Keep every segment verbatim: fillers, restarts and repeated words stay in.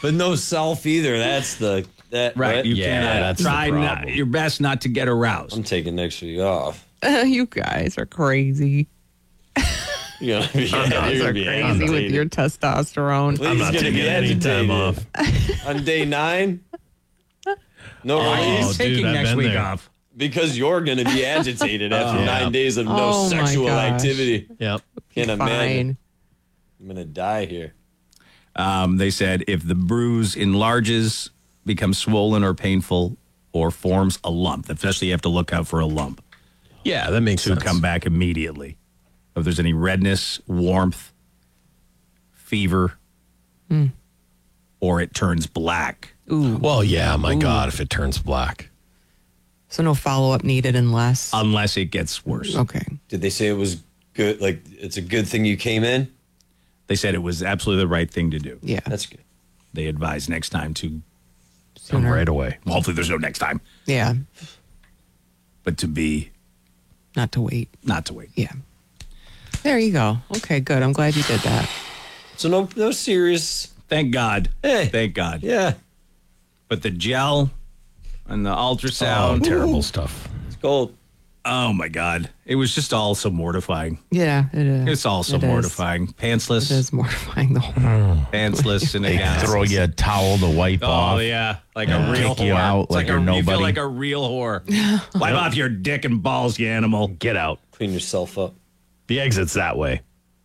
But no self either. That's the that Right. what? You Yeah, cannot that's the try not, problem. your best not to get aroused. I'm taking next week off. You guys are crazy. You're gonna be, You guys you're are gonna be crazy agitated. with your testosterone. Lee's I'm not gonna taking be any time agitated. off. On day nine. No Oh, release He's dude, taking I've next been week there. off. because you're gonna be agitated after Yeah. nine days of no Oh, my sexual gosh. activity. Yep. Can't imagine. Fine. I'm gonna die here. Um, they said if the bruise enlarges, becomes swollen or painful, or forms a lump, especially you have to look out for a lump Yeah, that makes to sense. come back immediately. If there's any redness, warmth, fever, or it turns black. Ooh. Well, yeah, my God, if it turns black. So no follow-up needed unless... Unless it gets worse. Okay. Did they say it was good? Like it's a good thing you came in? They said it was absolutely the right thing to do. Yeah. That's good. They advised next time to, Come Sooner. right away. well, hopefully there's no next time, Yeah. but to be, Not to wait. not to wait. Yeah. There you go. Okay, good. I'm glad you did that. So no, no serious. Thank God. Hey. Thank God. Yeah, But the gel and the Oh, ultrasound, terrible stuff. it's cold. oh my God. It was just all so mortifying. Yeah, it is. It's all so It is. mortifying. Pantsless. It is mortifying the whole... Pantsless and a They gown. throw you a towel to wipe Oh off. yeah, like Yeah. a real Kick whore. you out It's like a, you're You feel nobody. like a real whore. Wipe off your dick and balls, you animal. Get out. Clean yourself up. The exit's that way.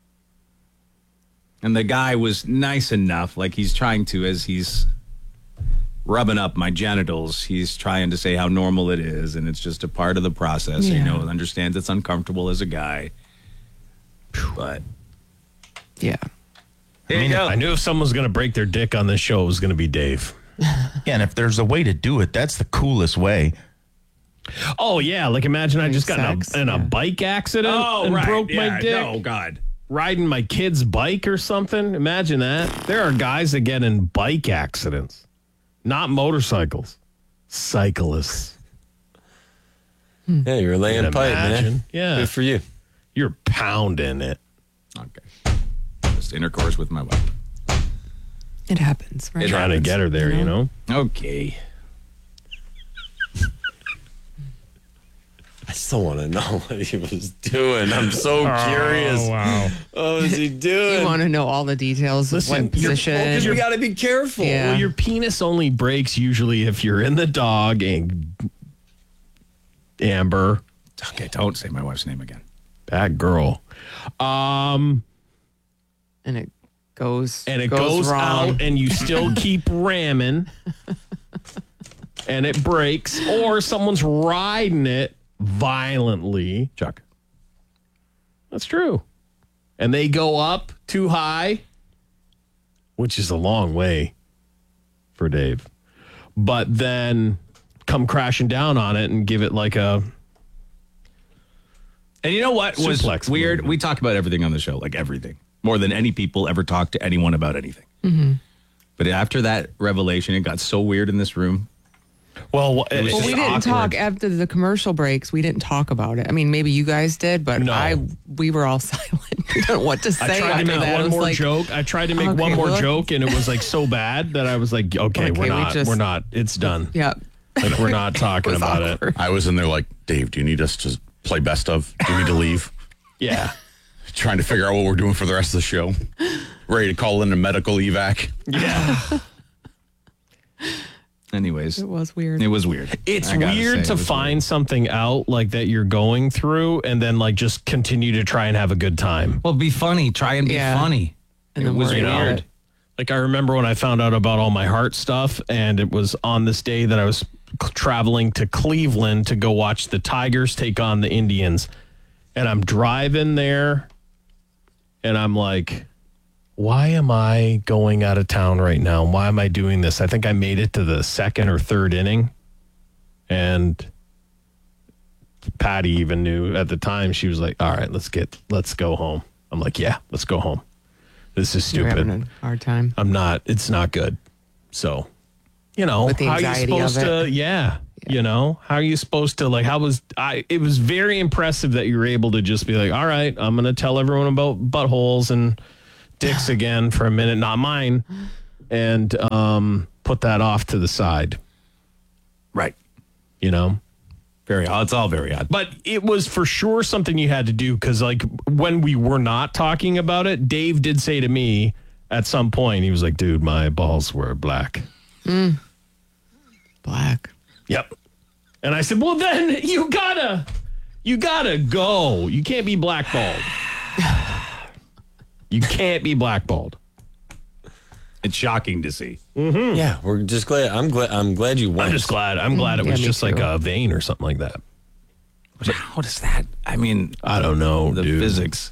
And the guy was nice enough, like he's trying to, as he's rubbing up my genitals, he's trying to say how normal it is, and it's just a part of the process. You Yeah. know, understands it's uncomfortable as a guy. But Yeah. there you go. I knew if someone was going to break their dick on this show, it was going to be Dave. Yeah, and if there's a way to do it, that's the coolest way. Oh, yeah. Like, imagine I just got in Sex, a, in a yeah. bike accident Oh, and right. broke Yeah, my dick. No, God. Riding my kid's bike or something. Imagine that. There are guys that get in bike accidents, not motorcycles, cyclists. Yeah, you're laying Can pipe, imagine. man. Yeah. Good for you. You're pounding it. Okay. Just intercourse with my wife. It happens, right? It Trying to happens. get her there, you know? Okay. I still want to know what he was doing. I'm so curious. Oh, wow. What was he You doing? want to know all the details Listen, of what you're- position. Because we got to be careful. Yeah. Well, your penis only breaks usually if you're in the dog and Amber, Okay, don't say my wife's name again. bad girl. Um, and it goes and it goes, wrong. out and you still keep ramming and it breaks, or someone's riding it violently. Chuck. That's true. And they go up too high, which is a long way for Dave. But then come crashing down on it and give it like a And you know what was Suplex weird? movement. We talk about everything on the show, like everything, more than any people ever talk to anyone about anything. Mm-hmm. But after that revelation, it got so weird in this room. well. was Well, just we didn't awkward. talk after the commercial breaks. We didn't talk about it. I mean, maybe you guys did, but No. I we were all silent. We don't know what to I say tried to after make that. It one was more like, joke. I tried to make Okay, one more well- joke, and it was like so bad that I was like, okay, Okay, we're we not, just- we're not. It's done. Yeah. Like we're not talking was about awkward. it. I was in there like, Dave, do you need us to play best of? Do you need to leave? Yeah, Trying to figure out what we're doing for the rest of the show. Ready to call in a medical evac. yeah. Anyways, It was weird. it was weird. It's I gotta say, weird it to was find weird. something out like that you're going through, and then like just continue to try and have a good time. Well, be funny. Try and be Yeah. funny. And it then was worry about weird. it. Like I remember when I found out about all my heart stuff, and it was on this day that I was c- traveling to Cleveland to go watch the Tigers take on the Indians. And I'm driving there, and I'm like, why am I going out of town right now? Why am I doing this? I think I made it to the second or third inning. And Patty even knew at the time. She was like, all right, let's get, let's go home. I'm like, yeah, let's go home. This is You're stupid. having a hard time. I'm not, it's not good. So, you know, With the how are you anxiety of supposed to, it. yeah, you know, how are you supposed to, like, how was, I, it was very impressive that you were able to just be like, all right, I'm going to tell everyone about buttholes and dicks again for a minute, not mine. and um, put that off to the side. Right. You know? Very odd. It's all very odd. But it was for sure something you had to do because, like, when we were not talking about it, Dave did say to me at some point, he was like, dude, my balls were black. Mm. Black. Yep. And I said, well, then you gotta, you gotta go. You can't be blackballed. You can't be blackballed. It's shocking to see. Mm-hmm. Yeah, we're just glad. I'm glad. I'm glad you went. I'm just glad. I'm glad it Yeah, was me just like too. a vein or something like that. What is that? I mean, I don't know, the dude. physics.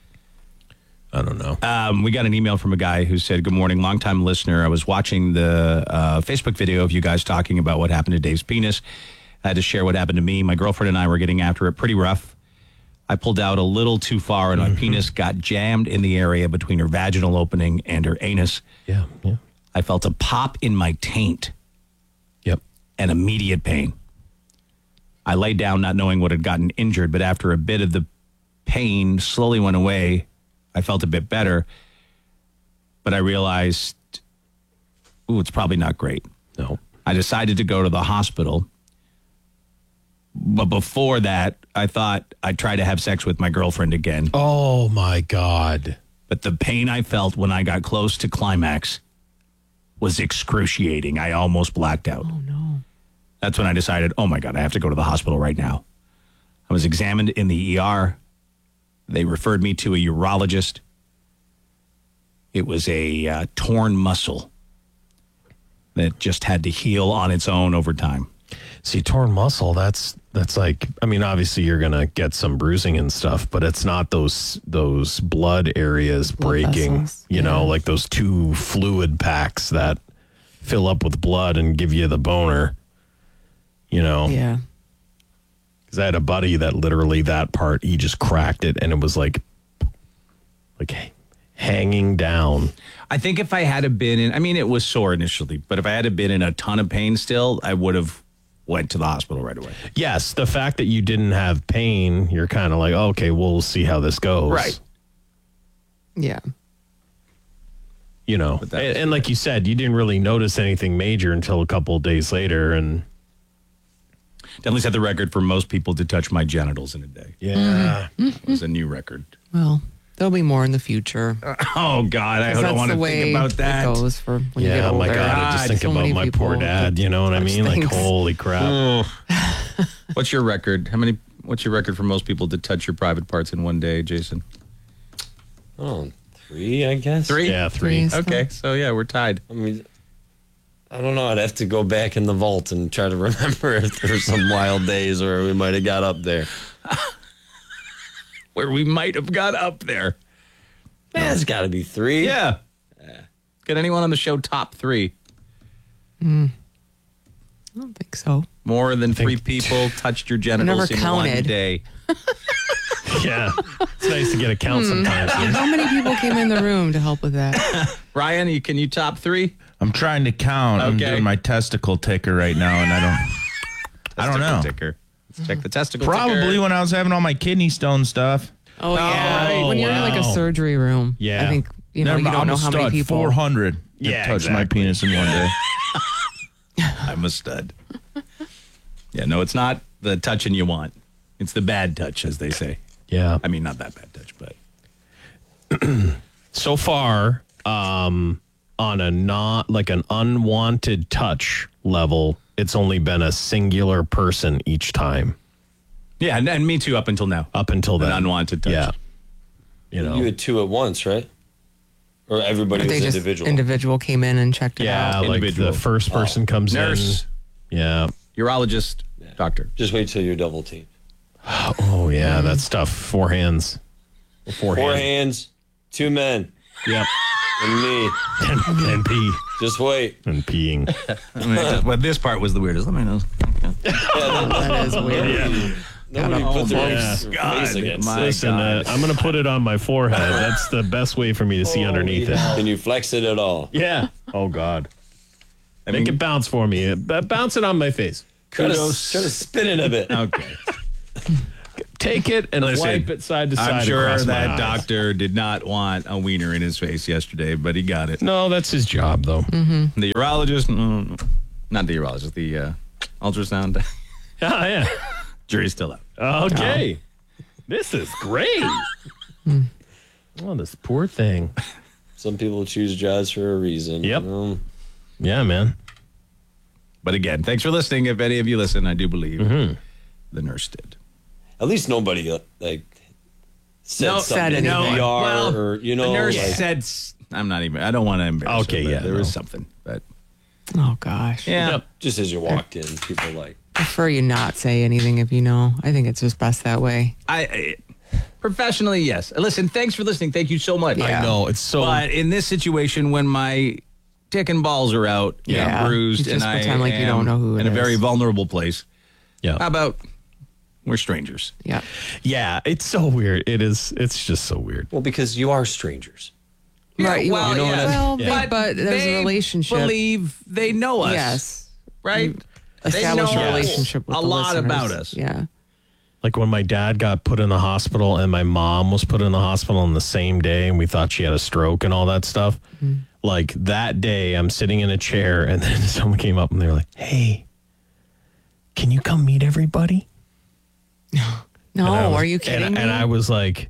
I don't know. Um, we got an email from a guy who said, good morning, longtime listener. I was watching the uh, Facebook video of you guys talking about what happened to Dave's penis. I had to share what happened to me. My girlfriend and I were getting after it pretty rough. I pulled out a little too far and my penis got jammed in the area between her vaginal opening and her anus. Yeah, yeah. I felt a pop in my taint Yep. and immediate pain. I lay down not knowing what had gotten injured, but after a bit of the pain slowly went away, I felt a bit better. But I realized, ooh, it's probably not great. No. I decided to go to the hospital. But before that, I thought I'd try to have sex with my girlfriend again. Oh, my God. But the pain I felt when I got close to climax was excruciating. I almost blacked out. Oh, no. That's when I decided, oh, my God, I have to go to the hospital right now. I was examined in the E R. They referred me to a urologist. It was a uh, torn muscle that just had to heal on its own over time. See, torn muscle, that's that's like, I mean, obviously you're going to get some bruising and stuff, but it's not those those blood areas Blood breaking, vessels, you yeah. know, like those two fluid packs that fill up with blood and give you the boner, you know. Yeah. Because I had a buddy that literally that part, he just cracked it and it was like, like hanging down. I think if I had have been in, I mean, it was sore initially, but if I had have been in a ton of pain still, I would have went to the hospital right away. Yes, the fact that you didn't have pain, you're kind of like, okay, we'll see how this goes. Right. Yeah. You know, But that and, was- and like you said, you didn't really notice anything major until a couple of days later. And Definitely set the record for most people to touch my genitals in a day. yeah, It was a new record. Well, there'll be more in the future. Oh, God, I 'Cause don't that's want the to way think about that. It goes for when you yeah, get oh older. my God, I just God, think so about many my poor people dad, you know what I touch mean? Like, things. holy crap. What's your record? How many? What's your record for most people to touch your private parts in one day, Jason? Oh, three, I guess. Three? Yeah, three. Three. Okay, so yeah, we're tied. I mean, I don't know. I'd have to go back in the vault and try to remember if there's some wild days where we might have got up there. Where we might have got up there. Yeah, it's got to be three. Yeah. Can anyone on the show top three? I don't think so. More than three think- people touched your genitals never in one counted. day. Yeah. It's nice to get a count sometimes. How many people came in the room to help with that? Ryan, you, can you top three? I'm trying to count. I'm Okay. doing my testicle ticker right now, and I don't. I don't Testicle know. Ticker. Let's check the testicle Probably ticker. when I was having all my kidney stone stuff. Oh, yeah. Oh, when you're in like a wow. surgery room. Yeah. I think, you know, you don't I'm know a how stud, many people. four hundred. Yeah, touched my exactly. penis in one day. I'm a stud. Yeah, no, it's not the touching you want. It's the bad touch, as they say. Yeah. I mean, not that bad touch, but So far, um, on a not like an unwanted touch level, it's only been a singular person each time yeah, and, and me too. Up until now, up until an then. unwanted touch. Yeah. You know. You had two at once, right? Or everybody They was just individual? individual came in and checked it yeah, out. like Individual. the first person comes Nurse, in. Yeah. urologist, doctor. Just wait till you're double teamed. Oh yeah, that's tough. Four hands. Four, Four hands. hands, two men, Yep. and me. And, and pee. Just wait. And peeing. I mean, just- but this part was the weirdest. Let me know. That is weird. Nobody Gotta- put their yeah. face God, against my it. Listen, uh, I'm gonna put it on my forehead. That's the best way for me to see underneath it. Can you flex it at all? Yeah. Oh God. I Make mean, it bounce for me. Uh, Bounce it on my face. Try to, Kudos. try to spin it a bit. okay. take it and Listen, wipe it side to side. I'm sure across my that eyes. doctor did not want a wiener in his face yesterday, but he got it. No, that's his job, though. The urologist, mm, not the urologist, the uh, ultrasound. Oh, yeah. Jury's still out. Okay. This is great. Oh, this poor thing. Some people choose jobs for a reason. Yep. You know? Yeah, man. But again, thanks for listening. If any of you listen, I do believe the nurse did. At least nobody uh, like said No, something said in the anything. V R Well, or you know. the nurse like, said, s- I'm not even, I don't want to embarrass Okay, her, but yeah, there no. was something. But Oh gosh. yeah. Yep. just as you walked in, people like. Prefer you not say anything if you know. I think it's just best that way. I, I professionally, yes. Listen, thanks for listening. Thank you so much. Yeah. I know. It's so. But in this situation, when my dick and balls are out, Yeah. and bruised, You and just I pretend like you don't am know who it in a is. very vulnerable place, yeah. how about we're strangers? Yeah. Yeah, it's so weird. It is. It's just so weird. Well, because you are strangers. Right. well, you know what I- well, Yeah. they- but there's they a relationship. Believe they know us. Yes. right. Establish They a know relationship with a the lot listeners. about us. Yeah. Like when my dad got put in the hospital and my mom was put in the hospital on the same day and we thought she had a stroke and all that stuff. Like that day, I'm sitting in a chair and then someone came up and they were like, hey, can you come meet everybody? No, And I was- are you kidding and, me? And I was like,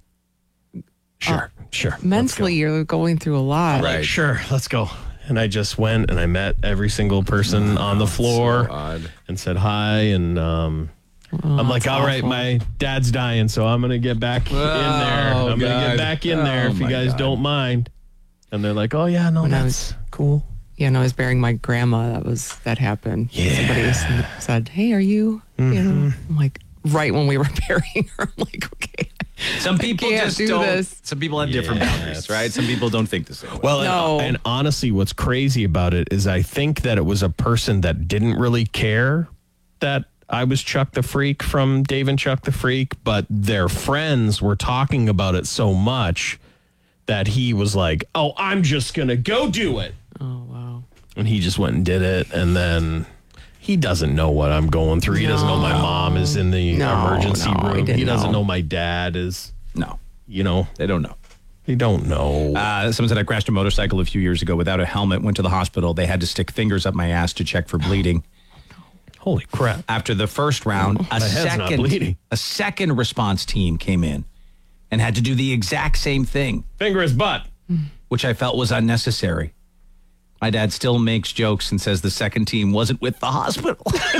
sure, sure. let's go. Mentally, you're going through a lot. Right. Sure, let's go. And I just went and I met every single person on the floor odd. and said hi. And um, I'm like, that's all right, awful. my dad's dying, so I'm going to get back in there. I'm going to God. get back in there Oh, if you my guys God. don't mind. And they're like, oh, yeah, no, When I that's cool. Yeah, and I was burying my grandma. That was that happened. Yeah. Somebody s- said, "Hey, are you?" You know, I'm like, right when we were burying her, I'm like, okay. Some people can't just do don't. this. Some people have different Yeah, boundaries, it's- right? Some people don't think the same way. Well, No. and, and honestly, what's crazy about it is I think that it was a person that didn't really care that I was Chuck the Freak from Dave and Chuck the Freak, but their friends were talking about it so much that he was like, oh, I'm just going to go do it. Oh wow. And he just went and did it. And then he doesn't know what I'm going through. He doesn't know my mom is in the No, emergency no, he room. didn't He doesn't know. know my dad is, no, you know, they don't know. they don't know. Uh, someone said I crashed a motorcycle a few years ago without a helmet. Went to the hospital. They had to stick fingers up my ass to check for bleeding. Holy crap. After the first round, a My head's not second bleeding. a second response team came in and had to do the exact same thing, Finger his butt. which I felt was unnecessary. My dad still makes jokes and says the second team wasn't with the hospital.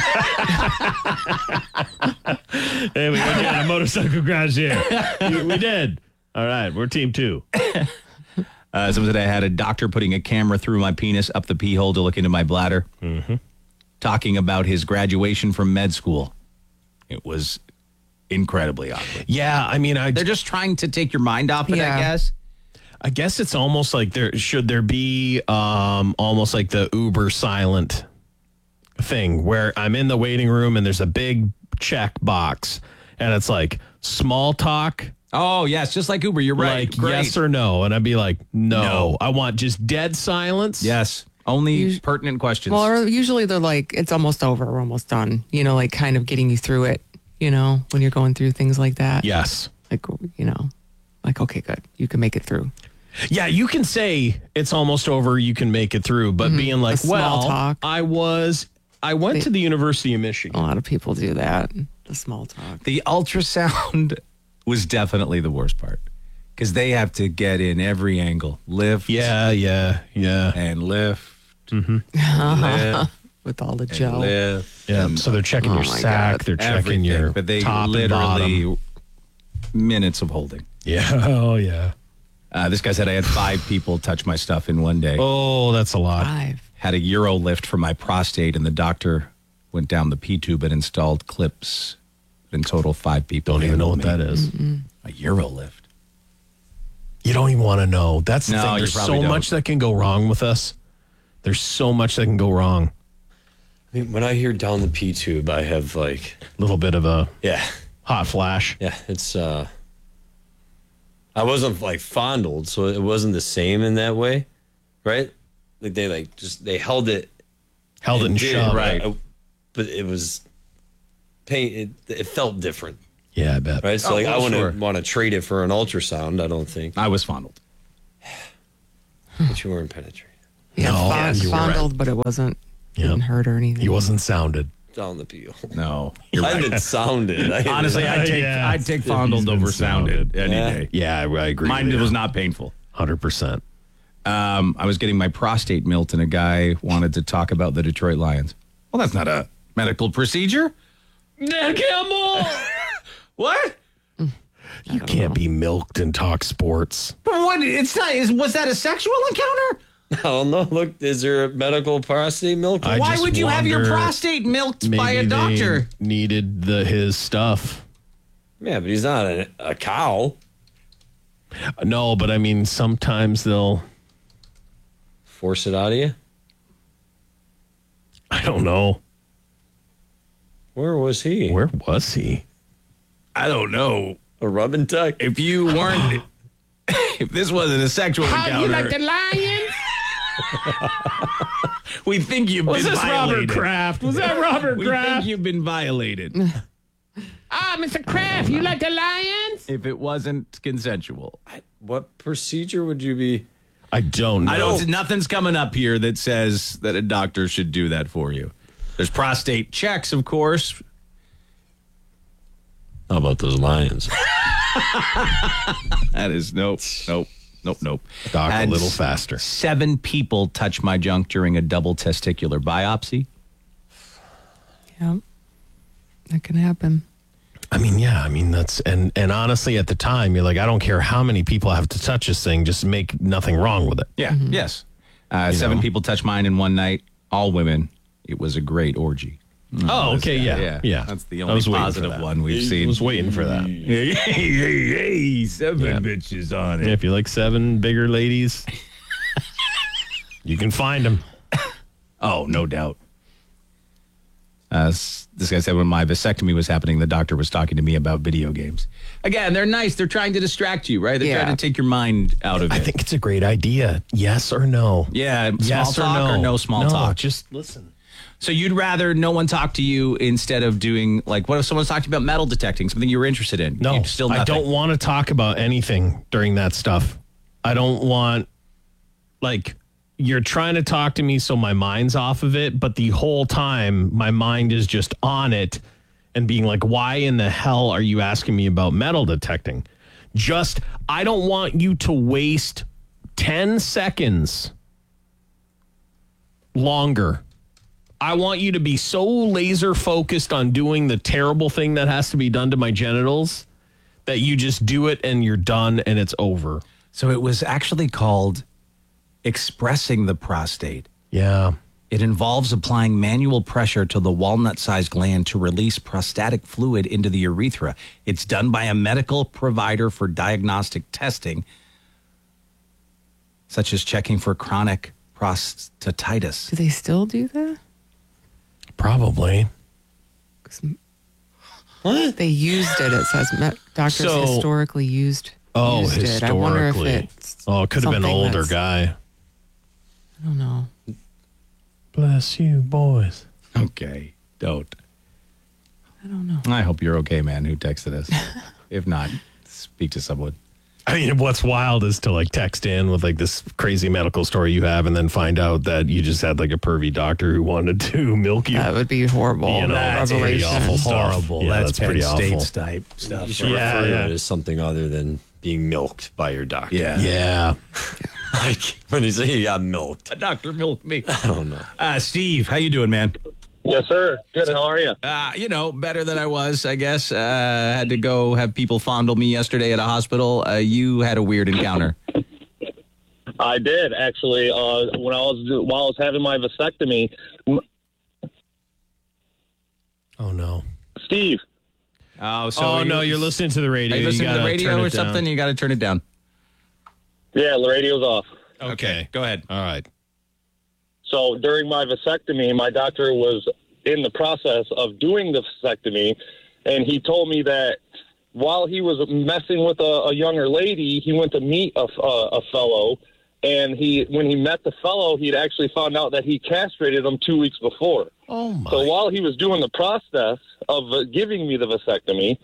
Hey, we went down a motorcycle crash here. we, we did. All right, we're team two. Uh, someone said I had a doctor putting a camera through my penis up the pee hole to look into my bladder, mm-hmm. talking about his graduation from med school. It was incredibly awkward. Yeah, I mean, I They're just trying to take your mind off it, I Yeah. guess. I guess it's almost like there should there be um, almost like the Uber silent thing where I'm in the waiting room and there's a big check box and it's like small talk, Oh, yes, just like Uber. You're right. like Great. yes or no, and I'd be like no. No. I want just dead silence. Yes. Only You- pertinent questions. Well, or usually they're like, it's almost over, we're almost done. You know, like kind of getting you through it. You know, when you're going through things like that. Yes. Like you know, like okay, good, you can make it through. Yeah, you can say it's almost over, you can make it through, but being like, The small well, talk. I was I went They- to the University of Michigan. A lot of people do that. The small talk. the ultrasound was definitely the worst part because they have to get in every angle, lift, Yeah, yeah, yeah. and lift, Mm-hmm. lift, With all the and gel. lift, Yeah, and so they're checking Oh your my sack, God. they're checking everything. your but they top and literally bottom. minutes of holding. Yeah, oh yeah. Uh, this guy said I had five people touch my stuff in one day. Oh, that's a lot. Five. Had a Euro lift for my prostate, and the doctor went down the P tube and installed clips. In total, five people. Don't even know what handled that me. is. A Euro lift. You don't even want to know. That's the No, thing. you There's probably so don't. much that can go wrong with us. There's so much that can go wrong. I mean, when I hear down the P tube, I have like, A little bit of a yeah, hot flash. yeah, it's, uh, I wasn't like fondled, so it wasn't the same in that way, right? Like they like just, they held it. Held it and did, shoved. right. I- but it was pain. It, it felt different. Yeah, I bet. right? So Oh, like, well, I wouldn't sure. want to trade it for an ultrasound. I don't think. I was fondled. But you weren't penetrated. Yeah, No, fond- you were right. fondled, but it wasn't Yep. didn't hurt or anything. He wasn't sounded. Down the peel. No, you're I right. didn't sounded. I Honestly, I'd take Yeah. I'd take He's fondled been over sounded sounded. any Yeah. day. Yeah, I, I agree. Mine with was you. not painful. one hundred percent. Um, I was getting my prostate milked, and a guy wanted to talk about the Detroit Lions. Well, that's not a medical procedure. Campbell! What? You can't be milked and talk sports. What? It's not. Is, was that a sexual encounter? I don't know. Look, is there a medical prostate milk? I Why just would you have your wonder prostate milked Maybe by a doctor? they needed the his stuff. Yeah, but he's not a, a cow. No, but I mean, sometimes they'll. Force it out of you. I don't know. Where was he? Where was he? I don't know. A rub and tuck. If you weren't, if this wasn't a sexual encounter, Lions? we think you've Was been this violated. Robert Kraft? Was that Robert We think Kraft? you've been violated. Ah, Mister Kraft, you like the Lions? if it wasn't consensual. What procedure would you be? I don't know. I don't. Nothing's coming up here that says that a doctor should do that for you. There's prostate checks, of course. How about those lions? That is nope, nope, nope, nope. Doc, a Had little s- faster. Seven people touch my junk during a double testicular biopsy. Yeah, that can happen. I mean, yeah, I mean that's and and honestly, at the time, you're like, I don't care how many people have to touch this thing, just make nothing wrong with it. Yeah. Yes. Uh, seven know? people touched mine in one night. All women. It was a great orgy. Oh, okay, yeah, yeah, yeah. That's the I only was waiting for positive that. one we've I seen. was waiting for that. Hey, hey, hey, seven Yeah. bitches on Yeah, it. if you like seven bigger ladies, you can find them. Oh, no doubt. Uh, s- this guy said when my vasectomy was happening, the doctor was talking to me about video games. Again, they're nice. They're trying to distract you, right? They're Yeah. trying to take your mind out of it. I think it's a great idea. Yes or no? Yeah, small Yes talk or no? or no small no, talk. Just listen. So you'd rather no one talk to you instead of doing, like, what if someone's talking about metal detecting, something you were interested in? No, You'd still I nothing. don't want to talk about anything during that stuff. I don't want, like, you're trying to talk to me so my mind's off of it, but the whole time my mind is just on it and being like, why in the hell are you asking me about metal detecting? Just, I don't want you to waste ten seconds longer. I want you to be so laser focused on doing the terrible thing that has to be done to my genitals that you just do it and you're done and it's over. So it was actually called expressing the prostate. Yeah. It involves applying manual pressure to the walnut-sized gland to release prostatic fluid into the urethra. It's done by a medical provider for diagnostic testing, such as checking for chronic prostatitis. Do they still do that? Probably. What? They used it. It says me- doctors So- historically used. Oh, used It. I wonder if historically. it's. Oh, it could have been an something older that's- guy. I don't know. Bless you, boys. Okay, don't. I don't know. I hope you're okay, man, who texted us. If not, speak to someone. I mean, what's wild is to like text in with like this crazy medical story you have and then find out that you just had like a pervy doctor who wanted to milk you. That would be horrible. You know, that's pretty Revelation. awful stuff. Horrible. Yeah, that's, that's pretty Penn State's awful. type stuff. You should Yeah, refer yeah. to it as something other than being milked by your doctor. Yeah. Yeah. Like when you say you got milked. A doctor milked me. I don't know. Uh, Steve, how you doing, man? Yes, sir. Good. How are you? Uh, you know, better than I was, I guess. Uh, had to go have people fondle me yesterday at a hospital. Uh, you had a weird encounter. I did actually. Uh, when I was while I was having my vasectomy, Oh, no. Steve. Oh, so oh, no, you're listening to the radio. Are you listening to the gotta radio turn or it down. something? You got to turn it down. Yeah, the radio's off. Okay. Go ahead. All right. So during my vasectomy, my doctor was in the process of doing the vasectomy, and he told me that while he was messing with a, a younger lady, he went to meet a, a, a fellow, and he when he met the fellow, he'd actually found out that he castrated him two weeks before. Oh, my. So while he was doing the process of uh, giving me the vasectomy,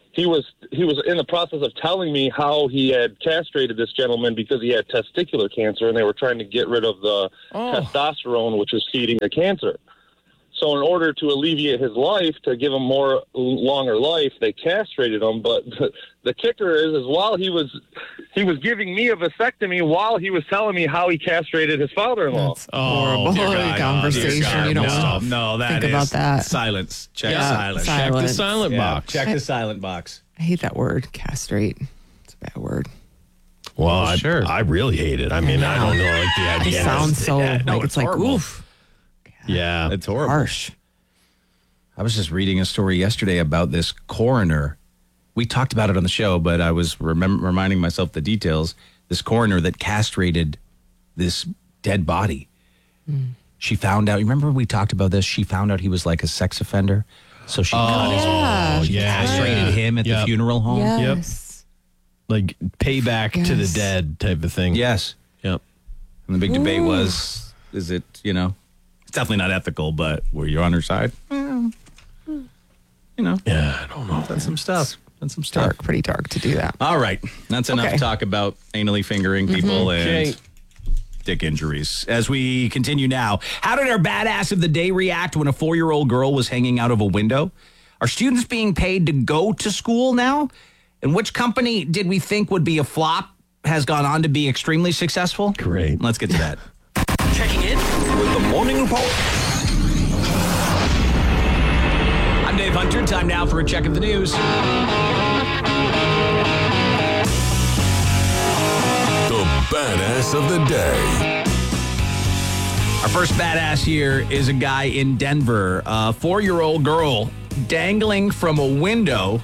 he was he was in the process of telling me how he had castrated this gentleman because he had testicular cancer, and they were trying to get rid of the Oh. testosterone, which was feeding the cancer. So in order to alleviate his life, to give him more longer life, they castrated him. But the, the kicker is, is while he was he was giving me a vasectomy, while he was telling me how he castrated his father-in-law. That's horrible dear God. conversation. Oh, dear God. You don't no, want to no, that think is about that. silence. Check Yeah, silence. silence. Check the silent Yeah, box. check the silent box. I hate that word, castrate. It's a bad word. Well, I, Sure. I really hate it. I mean, I don't know, like the It idea. sounds so Yeah, no, like it's it's like horrible. oof, Yeah. It's horrible. harsh. I was just reading a story yesterday about this coroner. We talked about it on the show, but I was remem- reminding myself the details. This coroner that castrated this dead body. She found out, remember we talked about this? She found out he was like a sex offender. So she cut his, Yeah. she yeah, castrated yeah. him at Yep. the funeral home. Yes. Like payback to the Yes. dead type of thing. Yes. Yep. And the big debate was, is it, you know, it's definitely not ethical, but were you on her side? Well, you know, Yeah, I don't know. that's some stuff. That's some stuff. Dark, pretty dark to do that. All right. That's enough Okay. talk about anally fingering people and Okay. dick injuries. As we continue now, how did our badass of the day react when a four-year-old girl was hanging out of a window? Are students being paid to go to school now? And which company did we think would be a flop has gone on to be extremely successful? Great. Let's get to that. Checking in with the Morning Report. I'm Dave Hunter. Time now for a check of the news. The badass of the day. Our first badass here is a guy in Denver, a four-year-old girl dangling from a window,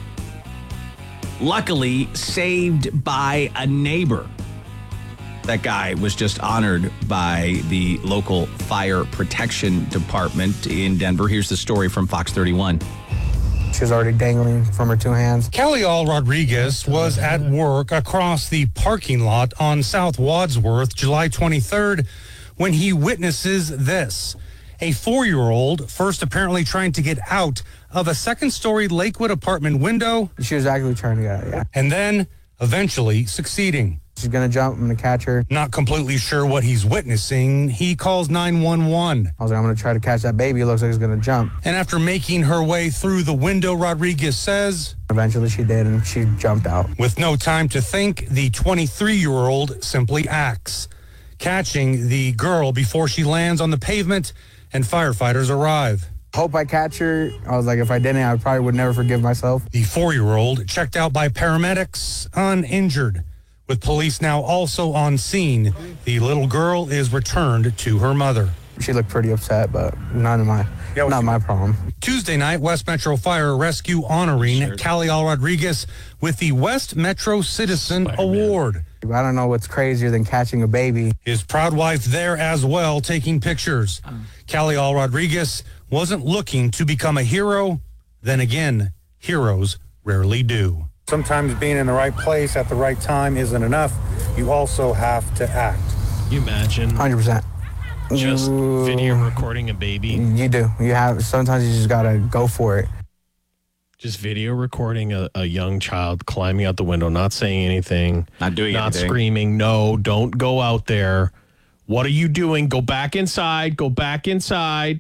luckily saved by a neighbor. That guy was just honored by the local fire protection department in Denver. Here's the story from Fox thirty-one. She was already dangling from her two hands. Kelly All Rodriguez was at work across the parking lot on South Wadsworth July twenty-third when he witnesses this. A four-year-old first apparently trying to get out of a second-story Lakewood apartment window. She was actually trying to get out, yeah. And then eventually succeeding. She's going to jump. I'm going to catch her. Not completely sure what he's witnessing, he calls nine one one. I was like, I'm going to try to catch that baby. It looks like it's going to jump. And after making her way through the window, Rodriguez says, Eventually she did, and she jumped out. with no time to think, the twenty-three-year-old simply acts, catching the girl before she lands on the pavement and firefighters arrive. Hope I catch her. I was like, if I didn't, I probably would never forgive myself. The four-year-old checked out by paramedics, uninjured. With police now also on scene, the little girl is returned to her mother. She looked pretty upset, but none of my, Yeah, not my problem. Tuesday night, West Metro Fire Rescue honoring Callie Al Rodriguez with the West Metro Citizen Award. I don't know what's crazier than catching a baby. His proud wife there as well, taking pictures. Callie Al Rodriguez wasn't looking to become a hero. Then again, heroes rarely do. Sometimes being in the right place at the right time isn't enough. You also have to act. You imagine one hundred percent. just You- video recording a baby, You do. You have, sometimes you just got to go for it. just video recording a, a young child climbing out the window, not saying anything, Not doing not anything. screaming. No, don't go out there. What are you doing? Go back inside. Go back inside.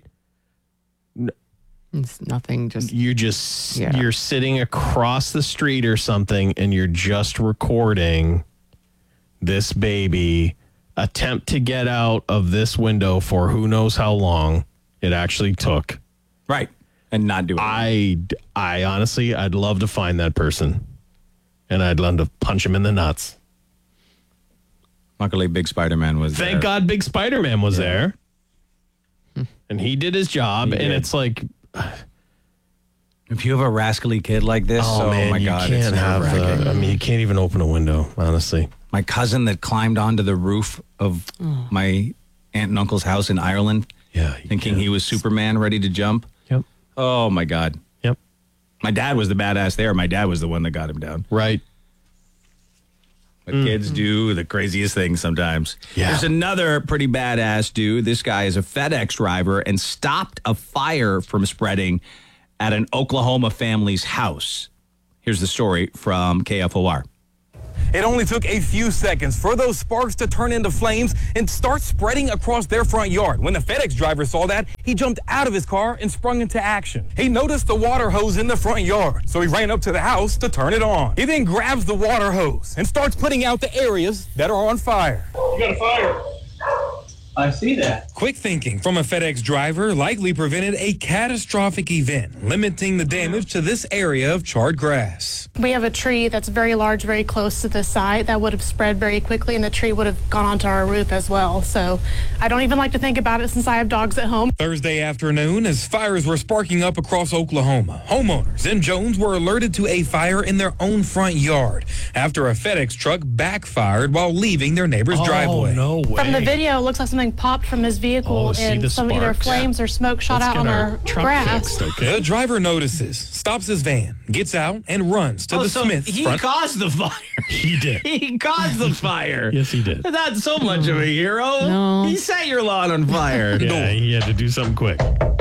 It's nothing. Just You're just Yeah. you're sitting across the street or something, and you're just recording this baby attempt to get out of this window for who knows how long it actually took. Right. And not doing it. I, I honestly, I'd love to find that person, and I'd love to punch him in the nuts. Luckily, Big Spider-Man was Thank there. God Big Spider-Man was there, and he did his job, and did. it's like, If you have a rascally kid like this, oh, oh, man, my you God, it's can't have, nerve-wracking. uh, I mean, you can't even open a window, honestly. My cousin that climbed onto the roof of my aunt and uncle's house in Ireland, Yeah. you thinking can't. he was Superman ready to jump. Yep. Oh, my God. Yep. My dad was the badass there. My dad was the one that got him down. Right. But kids do the craziest things sometimes. Yeah. There's another pretty badass dude. This guy is a FedEx driver and stopped a fire from spreading at an Oklahoma family's house. Here's the story from K F O R. It only took a few seconds for those sparks to turn into flames and start spreading across their front yard. When the FedEx driver saw that, he jumped out of his car and sprung into action. He noticed the water hose in the front yard, so he ran up to the house to turn it on. He then grabs the water hose and starts putting out the areas that are on fire. You got a fire. I see that. Quick thinking from a FedEx driver likely prevented a catastrophic event, limiting the damage to this area of charred grass. We have a tree that's very large, very close to the site that would have spread very quickly, and the tree would have gone onto our roof as well. So I don't even like to think about it since I have dogs at home. Thursday afternoon, as fires were sparking up across Oklahoma, homeowners in Jones were alerted to a fire in their own front yard after a FedEx truck backfired while leaving their neighbor's oh, driveway. No way. From the video, it looks like something popped from his vehicle Oh, see the and some either sparks. flames or smoke shot Let's out get on our our truck grass. fixed, okay? The driver notices, stops his van, gets out, and runs to Oh, the so Smith he front. caused the fire. He did. He caused the fire. Yes, he did. Not so much of a hero. No. He set your lawn on fire. Yeah, he had to do something quick.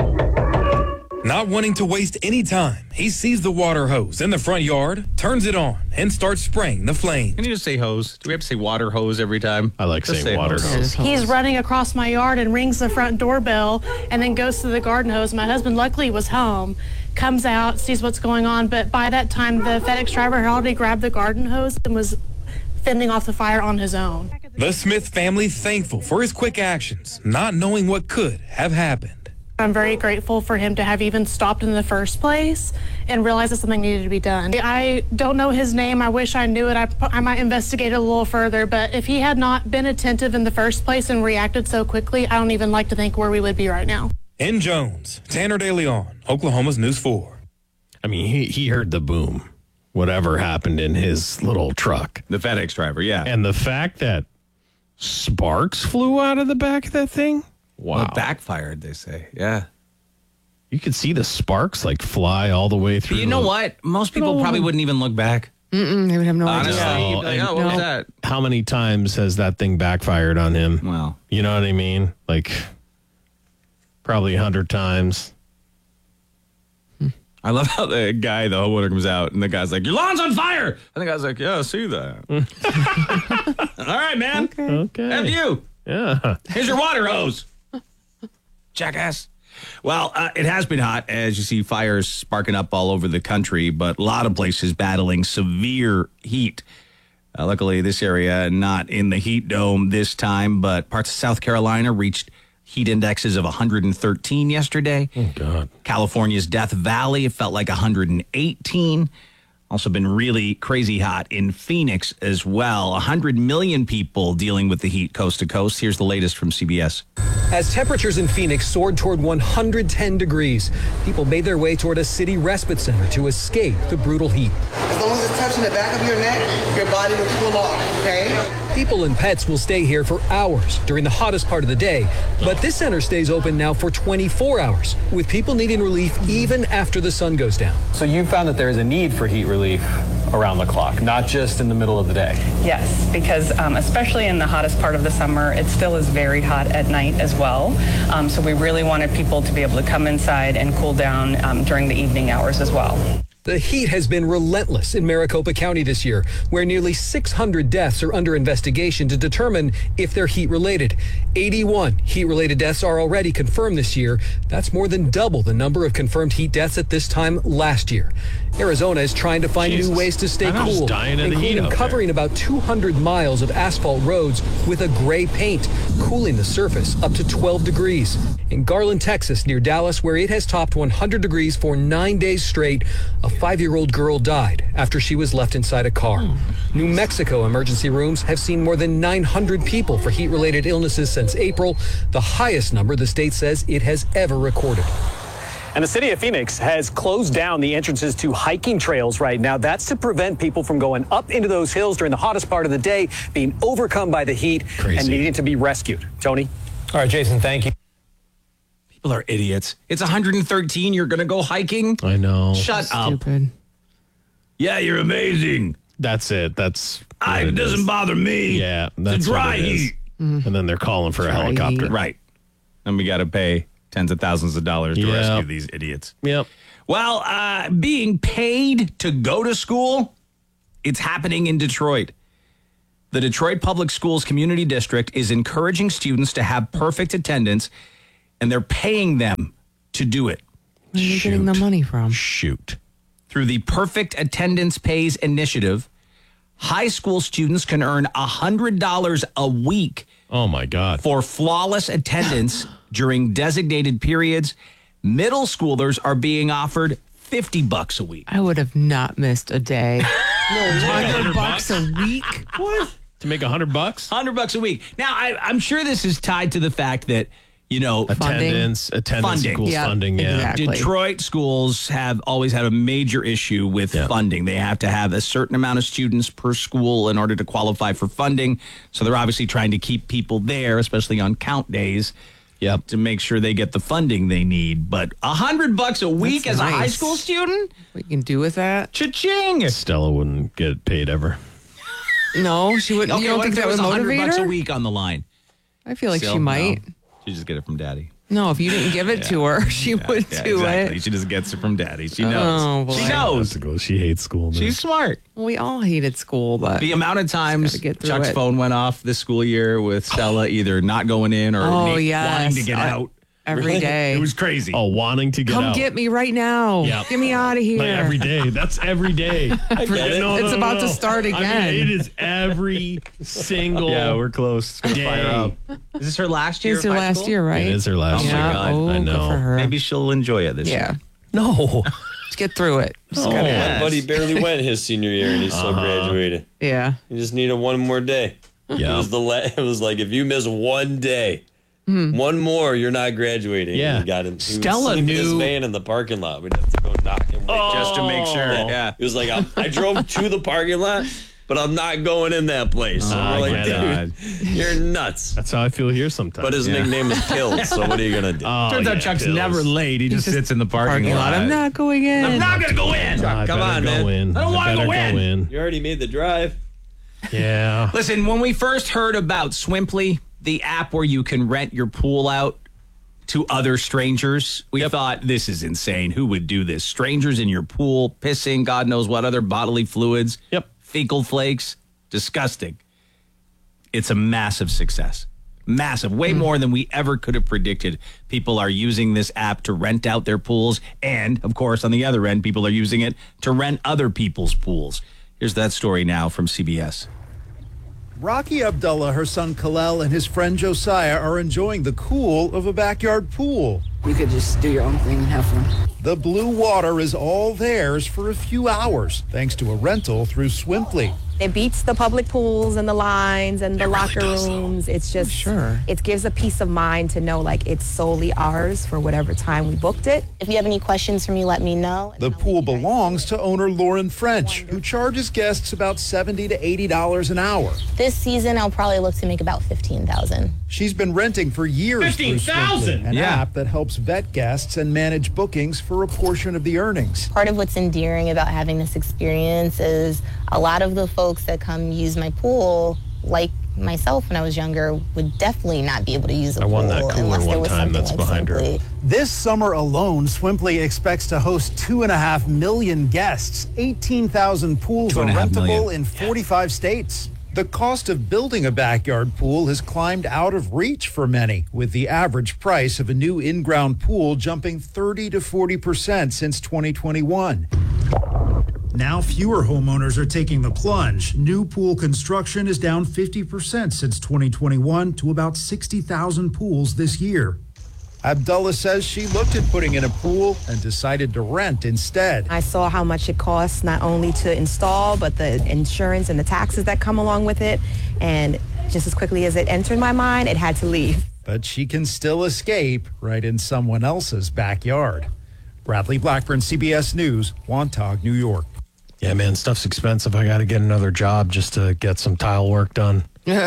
Not wanting to waste any time, he sees the water hose in the front yard, turns it on, and starts spraying the flame. Can you just say hose? Do we have to say water hose every time? I like Just saying say water hose. hose. He's running across my yard and rings the front doorbell and then goes to the garden hose. My husband luckily was home, comes out, sees what's going on, but by that time the FedEx driver had already grabbed the garden hose and was fending off the fire on his own. The Smith family thankful for his quick actions, not knowing what could have happened. I'm very grateful for him to have even stopped in the first place and realized that something needed to be done. I don't know his name. I wish I knew it. I, I might investigate it a little further, but if he had not been attentive in the first place and reacted so quickly, I don't even like to think where we would be right now. In Jones, Tanner De Leon, Oklahoma's News four. I mean, he, he heard the boom, whatever happened in his little truck. The FedEx driver, yeah. And the fact that sparks flew out of the back of that thing? Wow. Well, it backfired, they say. Yeah. You could see the sparks like fly all the way through. But you know the- what? Most people No. probably wouldn't even look back. Mm-mm, they would have no Honestly, idea. you'd be like, oh, what was that? How many times has that thing backfired on him? Well, You know what I mean? Like probably a hundred times. I love how the guy, the homeowner, comes out and the guy's like, your lawn's on fire. And the guy's like, yeah, I see that. All right, man. Okay. F you. Yeah. Here's your water hose. Jackass. Well, uh, it has been hot, as you see fires sparking up all over the country, but a lot of places battling severe heat. Uh, luckily, this area not in the heat dome this time, but parts of South Carolina reached heat indexes of one hundred thirteen yesterday. Oh, God. California's Death Valley, it felt like one hundred eighteen. Also been really crazy hot in Phoenix as well. one hundred million people dealing with the heat coast to coast. Here's the latest from C B S. As temperatures in Phoenix soared toward one hundred ten degrees, people made their way toward a city respite center to escape the brutal heat. As long as it's touching the back of your neck, your body will cool off, okay? People and pets will stay here for hours during the hottest part of the day, but this center stays open now for twenty-four hours, with people needing relief even after the sun goes down. So you found that there is a need for heat relief around the clock, not just in the middle of the day? Yes, because um, especially in the hottest part of the summer, it still is very hot at night as well. Um, so we really wanted people to be able to come inside and cool down um, during the evening hours as well. The heat has been relentless in Maricopa County this year, where nearly six hundred deaths are under investigation to determine if they're heat-related. eighty-one heat-related deaths are already confirmed this year. That's more than double the number of confirmed heat deaths at this time last year. Arizona is trying to find Jesus. new ways to stay I'm just cool, dying of the heat including out covering about two hundred miles of asphalt roads with a gray paint, cooling the surface up to twelve degrees. In Garland, Texas, near Dallas, where it has topped one hundred degrees for nine days straight, a five-year-old girl died after she was left inside a car. New Mexico emergency rooms have seen more than nine hundred people for heat-related illnesses since April, the highest number the state says it has ever recorded. And the city of Phoenix has closed down the entrances to hiking trails right now. That's to prevent people from going up into those hills during the hottest part of the day, being overcome by the heat Crazy. and needing to be rescued. Tony? All right, Jason, thank you. People are idiots. It's one hundred thirteen. You're going to go hiking? I know. Shut up. Stupid. Yeah, you're amazing. That's it. That's what I, it it doesn't is. bother me. Yeah, It's that's a dry what it is. heat. And then they're calling for a Dry helicopter. heat. Right. And we got to pay tens of thousands of dollars to Yep. rescue these idiots. Yep. Well, uh, being paid to go to school, it's happening in Detroit. The Detroit Public Schools Community District is encouraging students to have perfect attendance, and they're paying them to do it. Where are you getting the money from? Shoot. Through the Perfect Attendance Pays initiative, high school students can earn one hundred dollars a week. Oh, my God. For flawless attendance during designated periods. Middle schoolers are being offered fifty bucks a week. I would have not missed a day. one hundred bucks a week? What? To make one hundred bucks? one hundred bucks a week. Now, I, I'm sure this is tied to the fact that, you know, Attendance, attendance funding. equals Yep, funding, yeah. exactly. Detroit schools have always had a major issue with Yeah. funding. They have to have a certain amount of students per school in order to qualify for funding. So they're obviously trying to keep people there, especially on count days. Yep. To make sure they get the funding they need. But a hundred bucks a week That's as a high nice. school student? What you can do with that? Cha-ching! Stella wouldn't get paid ever. No, she wouldn't. Okay, you don't what think if that there would was a hundred motivate bucks her? a week on the line? I feel like Still, she might. no. She just get it from daddy. No, if you didn't give it to her, she would Yeah, do exactly. it. She just gets it from daddy. She Oh, knows. boy. she knows. To go. She hates school. Man. She's smart. Well, we all hated school, but The amount of times gotta get through Chuck's it. phone went off this school year with Stella either not going in or Oh, Nate yes. wanting to get I- out. every day. It was crazy. Oh, wanting to get Come out. get me right now. Yeah. Get me out of here. Like every day. That's every day. I get it. No, no, It's no, about no. to start I mean, again. it is every single Yeah, we're close. It's gonna day. fire up. Is this her last year? It's of her high last school? year, right? It is her last Oh my year. God. Oh, I good know. for her. Maybe she'll enjoy it this Yeah. year. No. Just get through it. Just Oh. gotta- My buddy barely went his senior year, and he still Uh-huh. graduated. yeah. He just needed one more day. Yeah. It was the la- it was like if you miss one day, one more, you're not graduating. Yeah. And he got him. He Stella was sleeping in his knew- van in the parking lot. We'd have to go knock him wake Just to make sure. Yeah. Yeah. He was like, I, I drove to the parking lot, but I'm not going in that place. So Oh, we're like, I get dude, you're nuts. That's how I feel here sometimes. But his Yeah. nickname is Pills. So what are you gonna do? Oh, Turns yeah, out Chuck's pills. never late. He just just sits in the parking, Parking lot. I'm not going in. I'm not gonna go in. No, I Come better on, go man. in. I don't wanna better go in. You already made the drive. Yeah. Listen, when we first heard about Swimply, the app where you can rent your pool out to other strangers, we thought, this is insane. Who would do this? Strangers in your pool, pissing, God knows what other bodily fluids, Yep. fecal flakes. Disgusting. It's a massive success. Massive. Way more than we ever could have predicted. People are using this app to rent out their pools. And, of course, on the other end, people are using it to rent other people's pools. Here's that story now from C B S. Rocky Abdullah, her son Kalel, and his friend Josiah are enjoying the cool of a backyard pool. You could just do your own thing and have fun. The blue water is all theirs for a few hours, thanks to a rental through Swimply. It beats the public pools and the lines and the locker rooms. It's just, sure. It gives a peace of mind to know like it's solely ours for whatever time we booked it. If you have any questions for me, let me know. The pool belongs to owner Lauren French, who charges guests about seventy to eighty dollars an hour. This season, I'll probably look to make about fifteen thousand dollars. She's been renting for years through fifteen thousand Swimply, an Yeah. app that helps vet guests and manage bookings for a portion of the earnings. Part of what's endearing about having this experience is a lot of the folks that come use my pool, like myself when I was younger, would definitely not be able to use a I pool won that cooler unless there one was time something that's like behind her. Simply. This summer alone, Swimply expects to host two and a half million guests. eighteen thousand pools Two are and a half rentable million. in forty-five states. The cost of building a backyard pool has climbed out of reach for many, with the average price of a new in-ground pool jumping thirty to forty percent since twenty twenty-one. Now fewer homeowners are taking the plunge. New pool construction is down fifty percent since twenty twenty-one to about sixty thousand pools this year. Abdullah says she looked at putting in a pool and decided to rent instead. I saw how much it costs not only to install, but the insurance and the taxes that come along with it. And just as quickly as it entered my mind, it had to leave. But she can still escape right in someone else's backyard. Bradley Blackburn, C B S News, Wantagh, New York. Yeah, man, stuff's expensive. I got to get another job just to get some tile work done.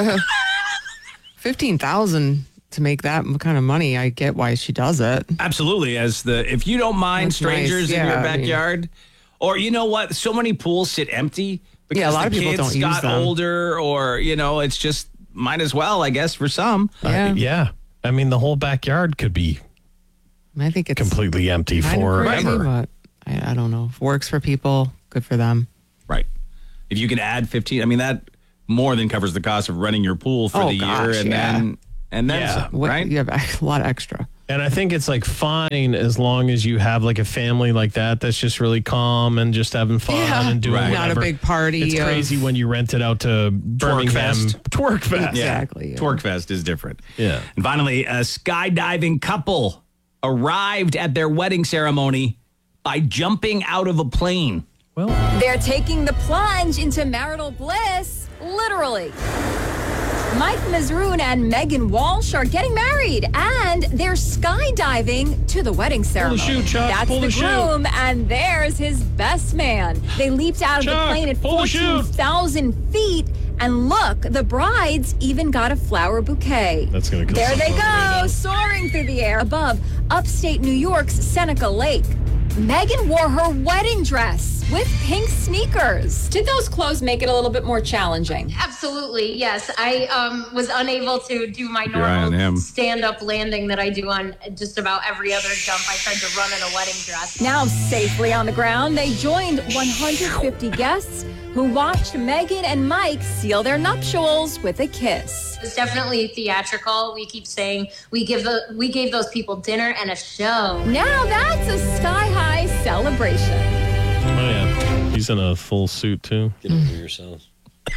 fifteen thousand to make that kind of money. I get why she does it. Absolutely. As the if you don't mind That's strangers nice. in Yeah, your I mean- backyard, or you know what, so many pools sit empty because Yeah, a lot the of people kids don't use got them. older, or you know, it's just might as well, I guess, for some. Uh, Yeah. yeah. I mean, the whole backyard could be I think it's completely empty kind of crazy, forever. but I, I don't know. If it works for people, good for them. Right. If you can add fifteen, I mean, that more than covers the cost of running your pool for Oh, the gosh, year and yeah. then and then Yeah. some, What- right? You have a lot extra. And I think it's like fine as long as you have like a family like that that's just really calm and just having fun Yeah. and doing Right. Not a whatever. big party It's of- crazy when you rent it out to Birmingham. Fest. Twerk Fest. Yeah. Exactly, yeah. Twerk Fest is different. Yeah. And finally, a skydiving couple arrived at their wedding ceremony by jumping out of a plane. Well, They're taking the plunge into marital bliss, literally. Mike Mazroon and Megan Walsh are getting married, and they're skydiving to the wedding ceremony. chute, Chuck. That's Pull the the chute. groom, and there's his best man. They leaped out of Chuck, the plane at pull the chute. fourteen thousand feet, and look, the brides even got a flower bouquet. That's gonna kill There they someone right go, soaring through the air above upstate New York's Seneca Lake. Megan wore her wedding dress with pink sneakers. Did those clothes make it a little bit more challenging? Absolutely, yes. I um, was unable to do my your eye on him. normal stand-up landing that I do on just about every other jump. I tried to run in a wedding dress. Now safely on the ground, they joined one hundred fifty guests who watched Megan and Mike seal their nuptials with a kiss. It's definitely theatrical. We keep saying we give the we gave those people dinner and a show. Now that's a sky-high celebration. oh yeah. He's in a full suit too. Get over yourselves.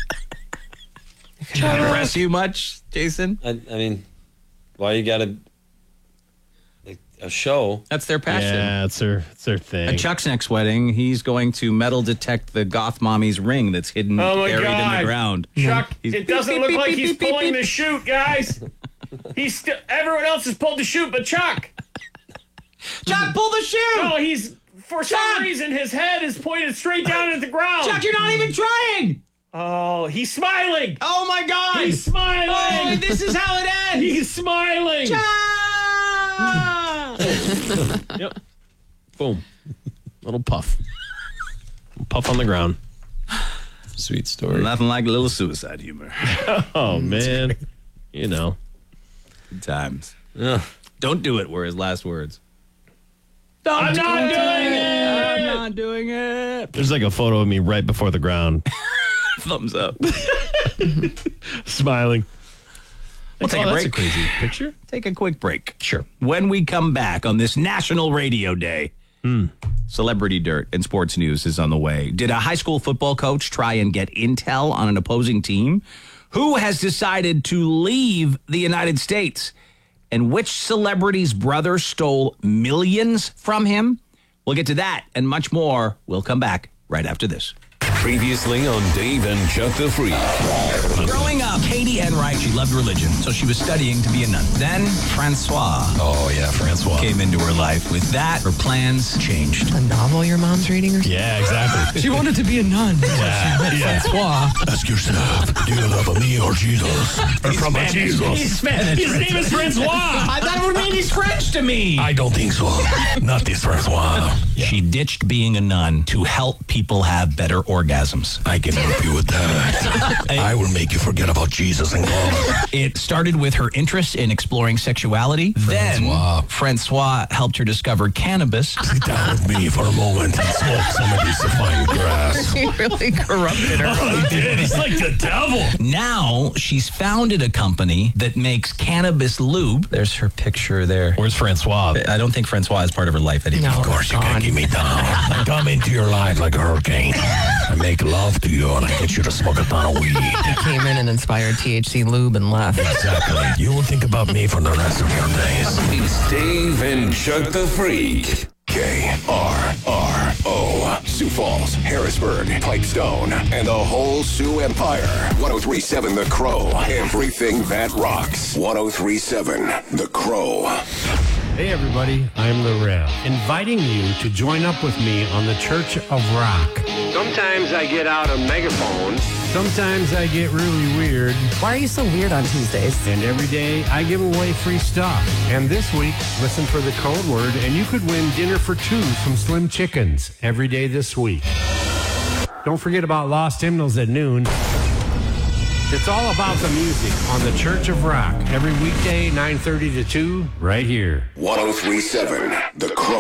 Did that impress you much, Jason? I, I mean, why you got to like a show? That's their passion. Yeah, it's their it's their thing. At Chuck's next wedding, he's going to metal detect the goth mommy's ring that's hidden, Oh, my buried in God. the ground. Chuck, He's- it doesn't look like he's pulling the chute, guys. He's still. Everyone else has pulled the chute, but Chuck. Chuck, pull the chute! No, he's for some reason his head is pointed straight down at the ground. Chuck, you're not even trying! Oh, he's smiling. Oh my God! He's smiling. Oh, this is how it ends! He's smiling. Chuck! Yep. Boom. Little puff. Puff on the ground. Sweet story. Nothing like a little suicide humor. Oh man. You know. Good times. Ugh. Don't do it were his last words. I'm not doing I'm it. not doing it. There's like a photo of me right before the ground, Thumbs up. smiling. We'll take Oh, a that's break. a crazy picture. Take a quick break. Sure. When we come back on this National Radio Day, Celebrity Dirt and Sports News is on the way. Did a high school football coach try and get intel on an opposing team? Who has decided to leave the United States? And which celebrity's brother stole millions from him? We'll get to that and much more. We'll come back right after this. Previously on Dave and Chuck the Freak. Growing up, Katie Enright, she loved religion, so she was studying to be a nun. Then Francois. Oh, yeah, Francois. Came into her life. With that, her plans changed. A novel your mom's reading or something? Yeah, exactly. She wanted to be a nun. Yeah, yeah. Francois. Ask yourself, do you love me or Jesus? Or from a Jesus? He's Spanish. His name is Francois. I thought it would mean he's French to me. I don't think so. Not this Francois. She ditched being a nun to help people have better orgasms. I can help you with that. I will make you forget about Jesus and God. It started with her interest in exploring sexuality. Francois. Then Francois helped her discover cannabis. Sit down with me for a moment and smoke some of this fine grass. He really corrupted her. Oh, he did. He's like the devil. Now she's founded a company that makes cannabis lube. There's her picture there. Where's Francois? I don't think Francois is part of her life anymore. No. Of course, you can't keep me down. I come into your life like a hurricane. I make love to you and I get you to smoke a ton of weed. He came in and inspired T H C lube and left. Exactly. You will think about me for the rest of your days. It's Dave and Chuck the Freak. K R R O. Sioux Falls, Harrisburg, Pipestone, and the whole Sioux Empire. ten thirty-seven The Crow. Everything that rocks. ten thirty-seven The Crow. Hey everybody, I'm the Rev, inviting you to join up with me on the Church of Rock. Sometimes I get out a megaphone. Sometimes I get really weird, Why are you so weird on Tuesdays? and every day I give away free stuff. And this week, listen for the code word, and you could win dinner for two from Slim Chickens every day this week. Don't forget about Lost Hymnals at noon. It's all about the music on the Church of Rock every weekday, nine thirty to two, right here. ten thirty-seven The Crow.